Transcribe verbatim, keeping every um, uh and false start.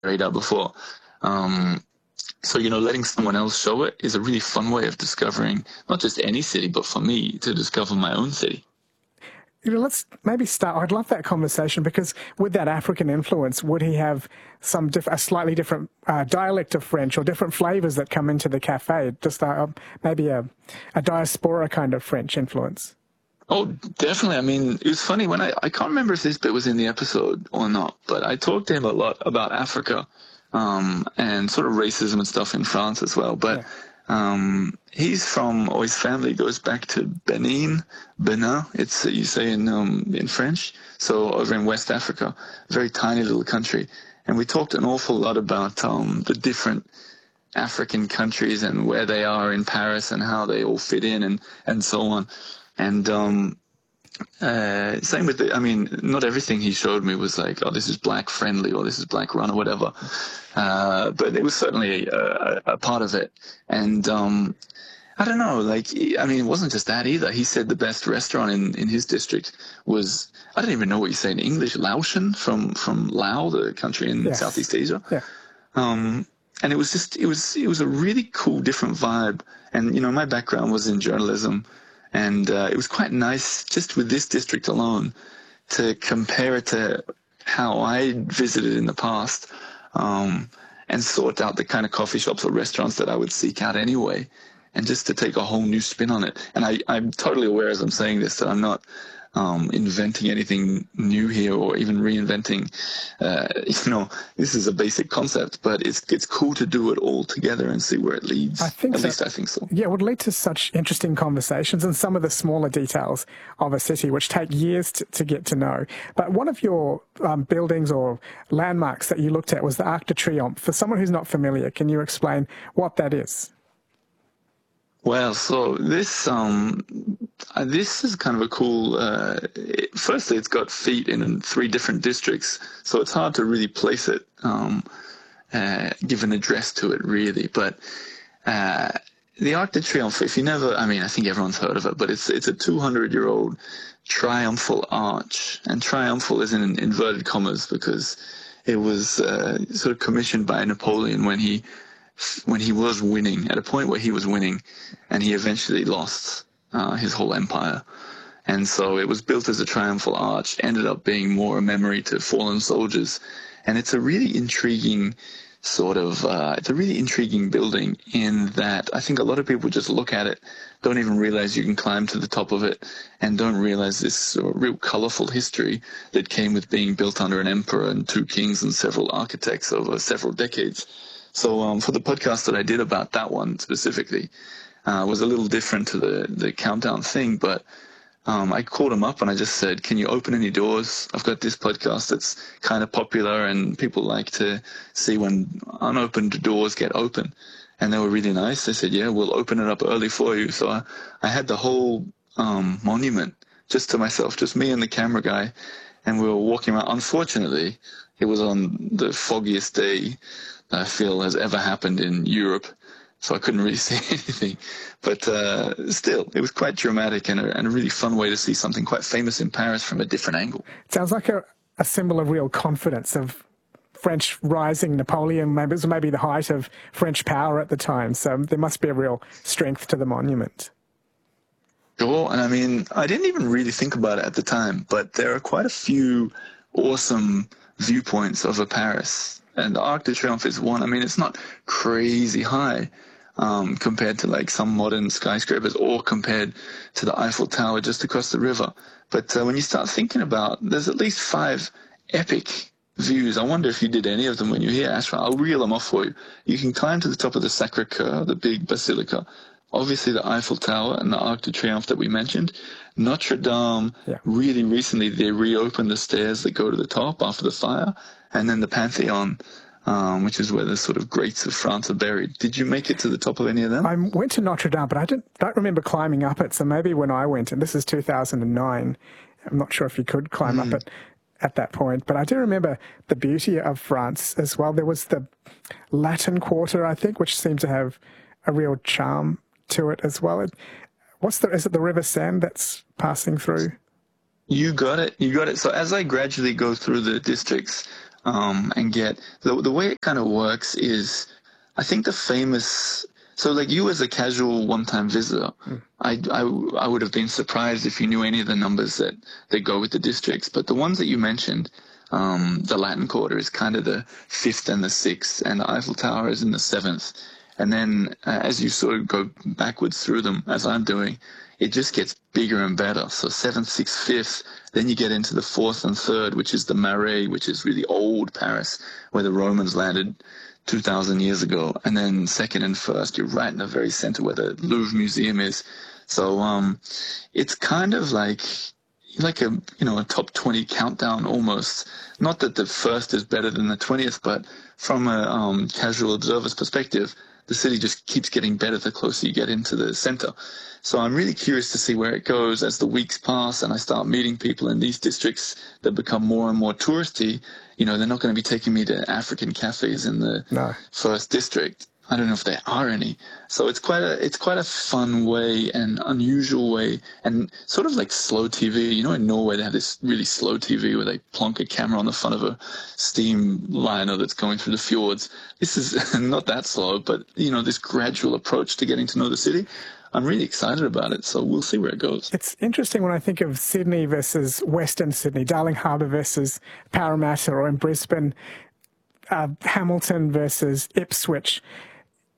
radar before. Um, so, you know, letting someone else show it is a really fun way of discovering not just any city, but for me to discover my own city. You know, let's maybe start. I'd love that conversation because with that African influence, would he have some diff- a slightly different uh, dialect of French or different flavors that come into the cafe? Just uh, maybe a, a diaspora kind of French influence. Oh, definitely. I mean, it was funny when I, I can't remember if this bit was in the episode or not, but I talked to him a lot about Africa um, and sort of racism and stuff in France as well. But yeah. um, he's from, or his family goes back to Benin, Benin, it's you say in um, in French. So over in West Africa, very tiny little country. And we talked an awful lot about um, the different African countries and where they are in Paris and how they all fit in and, and so on. And um, uh, same with the, I mean, not everything he showed me was like, oh, this is black friendly or this is black run or whatever. Uh, but it was certainly a, a part of it. And um, I don't know, like, I mean, it wasn't just that either. He said the best restaurant in, in his district was, I don't even know what you say in English, Laotian from, from Laos, the country in yes. Southeast Asia. Yeah. Um, and it was just, it was, it was a really cool, different vibe. And, you know, my background was in journalism. And uh, it was quite nice, just with this district alone, to compare it to how I visited in the past um, and sort out the kind of coffee shops or restaurants that I would seek out anyway, and just to take a whole new spin on it. And I, I'm totally aware as I'm saying this that I'm not um, inventing anything new here or even reinventing. Uh, you know, this is a basic concept, but it's it's cool to do it all together and see where it leads. I think At so. least I think so. Yeah, it would lead to such interesting conversations and some of the smaller details of a city, which take years to, to get to know. But one of your um, buildings or landmarks that you looked at was the Arc de Triomphe. For someone who's not familiar, can you explain what that is? Well, so this um, uh, this is kind of a cool. Uh, it, firstly, it's got feet in three different districts, so it's hard to really place it, um, uh, give an address to it, really. But uh, the Arc de Triomphe, if you never, I mean, I think everyone's heard of it, but it's it's a two hundred year old triumphal arch, and triumphal is in inverted commas because it was uh, sort of commissioned by Napoleon when he. when he was winning, at a point where he was winning, and he eventually lost uh, his whole empire. And so it was built as a triumphal arch, ended up being more a memory to fallen soldiers. And it's a really intriguing sort of, uh, it's a really intriguing building in that I think a lot of people just look at it, don't even realize you can climb to the top of it, and don't realize this sort of real colorful history that came with being built under an emperor and two kings and several architects over several decades. So um, for the podcast that I did about that one specifically, uh, was a little different to the, the countdown thing, but um, I called them up and I just said, can you open any doors? I've got this podcast that's kind of popular and people like to see when unopened doors get open. And they were really nice. They said, yeah, we'll open it up early for you. So I, I had the whole um, monument just to myself, just me and the camera guy. And we were walking around. Unfortunately, it was on the foggiest day I feel has ever happened in Europe, so I couldn't really see anything. But uh, still, it was quite dramatic and a, and a really fun way to see something quite famous in Paris from a different angle. It sounds like a, a symbol of real confidence of French rising. Napoleon, maybe it was maybe the height of French power at the time, so there must be a real strength to the monument. Sure, and I mean, I didn't even really think about it at the time, but there are quite a few awesome viewpoints over Paris. And the Arc de Triomphe is one. I mean, it's not crazy high um, compared to like some modern skyscrapers or compared to the Eiffel Tower just across the river. But uh, when you start thinking about, there's at least five epic views. I wonder if you did any of them when you're here, Ashra. I'll reel them off for you. You can climb to the top of the Sacré-Cœur, the big basilica. Obviously, the Eiffel Tower and the Arc de Triomphe that we mentioned. Notre Dame, yeah. Really recently, they reopened the stairs that go to the top after the fire. And then the Pantheon, um, which is where the sort of greats of France are buried. Did you make it to the top of any of them? I went to Notre Dame, but I didn't, don't remember climbing up it. So maybe when I went, and this is two thousand nine, I'm not sure if you could climb mm. up it at that point. But I do remember the beauty of France as well. There was the Latin Quarter, I think, which seemed to have a real charm to it as well. It, what's the, is it the River Seine that's passing through? You got it. You got it. So as I gradually go through the districts, um, and get the the way it kind of works is, I think the famous. So, like you as a casual one-time visitor, mm. I, I, I would have been surprised if you knew any of the numbers that, that go with the districts. But the ones that you mentioned, um, the Latin Quarter is kind of the fifth and the sixth, and the Eiffel Tower is in the seventh. And then uh, as you sort of go backwards through them, as I'm doing, it just gets bigger and better. So seventh, sixth, fifth, then you get into the fourth and third, which is the Marais, which is really old Paris, where the Romans landed two thousand years ago. And then second and first, you're right in the very center where the Louvre Museum is. So um, it's kind of like like a you know a top twenty countdown almost. Not that the first is better than the twentieth, but from a um, casual observer's perspective, the city just keeps getting better the closer you get into the center. So I'm really curious to see where it goes as the weeks pass and I start meeting people in these districts that become more and more touristy. You know, they're not going to be taking me to African cafes in the no. first district. I don't know if there are any. So it's quite a it's quite a fun way and unusual way, and sort of like slow T V. You know, in Norway they have this really slow T V where they plonk a camera on the front of a steam liner that's going through the fjords. This is not that slow, but you know, this gradual approach to getting to know the city. I'm really excited about it, so we'll see where it goes. It's interesting when I think of Sydney versus Western Sydney, Darling Harbour versus Parramatta, or in Brisbane, uh, Hamilton versus Ipswich.